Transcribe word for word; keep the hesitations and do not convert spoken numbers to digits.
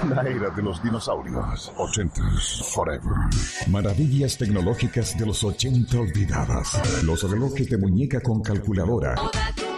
La era de los dinosaurios. Ochentas forever. Maravillas tecnológicas de los ochenta olvidadas. Los relojes de muñeca con calculadora.